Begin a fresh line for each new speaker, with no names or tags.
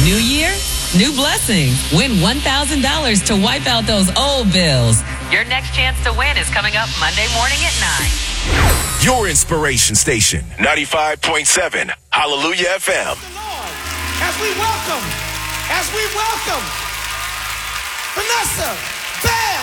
New year, new blessings. Win $1,000 to wipe out those old bills. Your next chance to win is coming up Monday morning at 9.
Your inspiration station, 95.7 Hallelujah FM.
As we welcome Vanessa Bell.